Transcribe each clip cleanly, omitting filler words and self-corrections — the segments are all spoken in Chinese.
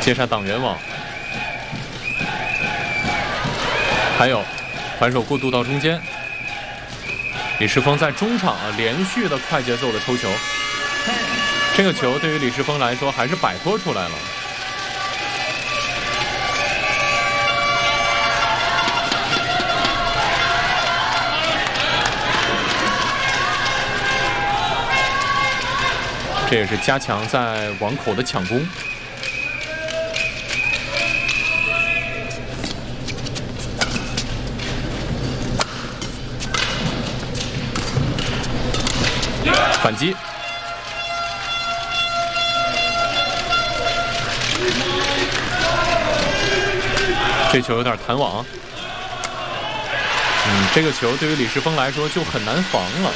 接杀挡圆网，还有反手过渡到中间。李世峰在中场连续的快节奏的抽球，这个球对于李世峰来说还是摆脱出来了。这也是加强在网口的抢攻。反击，这球有点弹网。这个球对于李世峰来说就很难防了。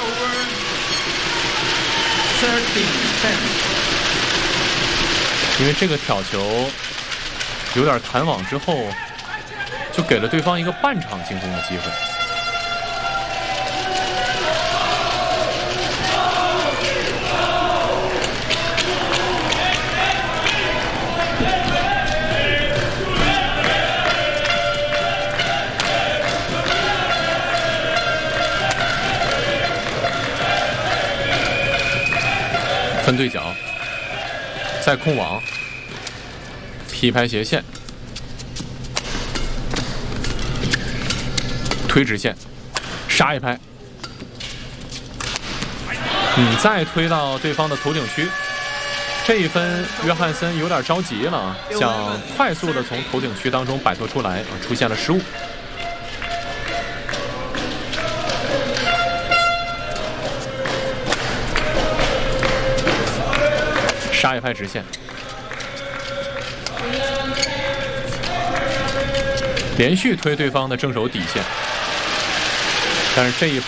因为这个挑球有点弹网之后，就给了对方一个半场进攻的机会。分对角，再控网，劈拍斜线，推直线，杀一拍，再推到对方的头顶区。这一分，约翰森有点着急了，想快速的从头顶区当中摆脱出来，出现了失误。杀一拍直线，连续推对方的正手底线，但是这一